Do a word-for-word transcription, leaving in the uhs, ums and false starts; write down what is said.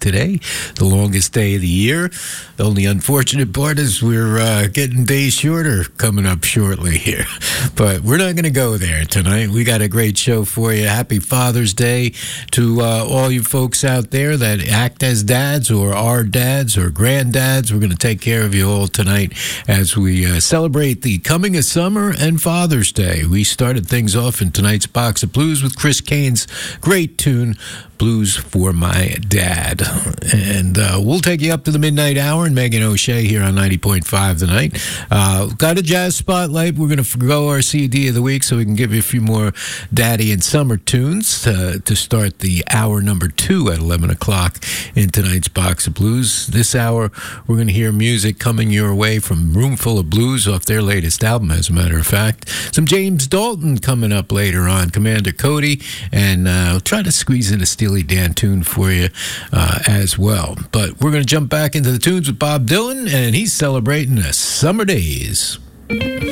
today, the longest day of the year. The only unfortunate part is we're uh, getting days shorter coming up shortly here. But we're not going to go there tonight. We got a great show for you. Happy Father's Day to uh, all you folks out there that act as dads or are dads or granddads. We're going to take care of you all tonight as we uh, celebrate the coming of summer and Father's Day. We started things off in tonight's Box of Blues with Chris Kane's great tune, Blues for My Dad. And uh, we'll take you up to the midnight hour, and Megan O'Shea here on ninety point five tonight. Uh, got a jazz spotlight. We're going to forgo our C D of the week so we can give you a few more daddy and summer tunes uh, to start the hour number two at eleven o'clock in tonight's Box of Blues. This hour, we're going to hear music coming your way from Roomful of Blues off their latest album, as a matter of fact. Some James Dalton coming up later on, Commander Cody, and uh, we'll try to squeeze in a Steely Dan tune for you uh, as well. But we're going to jump back into the tunes with Bob Dylan, and he's celebrating the summer days.